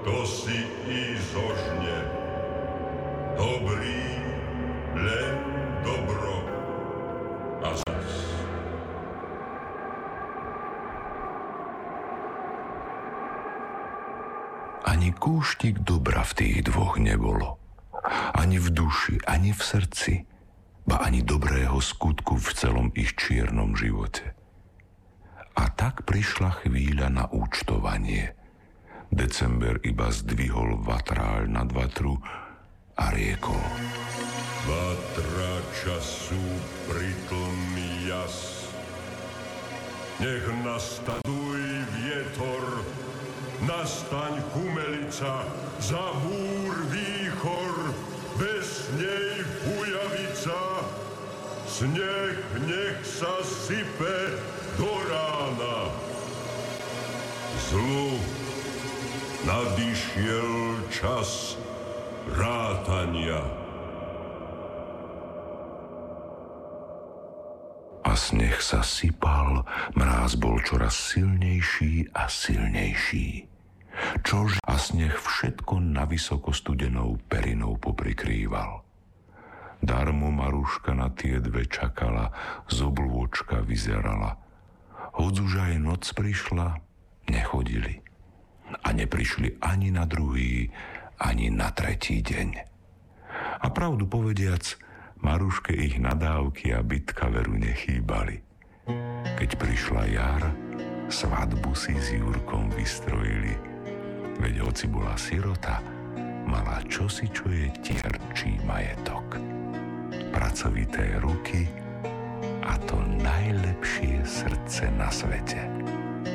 to si i zožne. Dobrý, len dobro a zas. Ani kúštik dobra v tých dvoch nebolo. Ani v duši, ani v srdci, ba ani dobrého skutku v celom ich čiernom živote. A tak prišla chvíľa na účtovanie. December iba zdvihol vatráľ nad vatru a riekol: Vatra času pritlný jas, nech nastaduj vietor, nastaň kumelica, zabúr výchor, bez nej bujavica, sneh nech sa sype do rána. Zlu nadišiel čas rátania. A sneh sa sypal, mráz bol čoraz silnejší a silnejší. Čož a sneh všetko navysoko studenou perinou poprikrýval. Darmo Maruška na tie dve čakala, z oblôčka vyzerala. Hoď už aj noc prišla, nechodili. A neprišli ani na druhý, ani na tretí deň. A pravdu povediac, Maruške ich nadávky a bitka veru nechýbali. Keď prišla jar, svadbu si s Jurkom vystrojili. Veď hoci bola sirota, mala čosi, čo je tierčí majetok. Pracovité ruky a to najlepšie srdce na svete.